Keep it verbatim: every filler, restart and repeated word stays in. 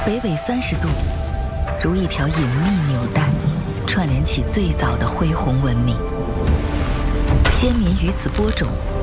北纬三十度，如一条隐秘纽带，串联起最早的恢宏文明。先民于此播种，